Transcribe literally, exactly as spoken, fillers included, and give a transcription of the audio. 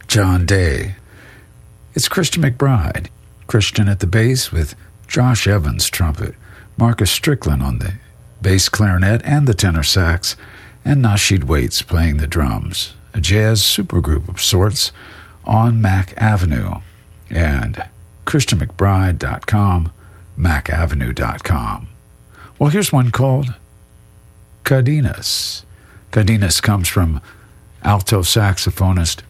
John Day. It's Christian McBride. Christian at the bass with Josh Evans trumpet, Marcus Strickland on the bass clarinet and the tenor sax, and Nasheed Waits playing the drums. A jazz supergroup of sorts on Mack Avenue. And christian mcbride dot com, mack avenue dot com. Well, here's one called Cadenas. Cadenas comes from alto saxophonist